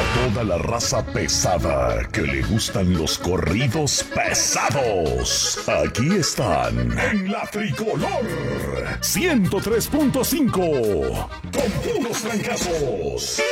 toda la raza pesada que le gustan los corridos pesados. Aquí están en la Tricolor 103.5 con puros fracasos.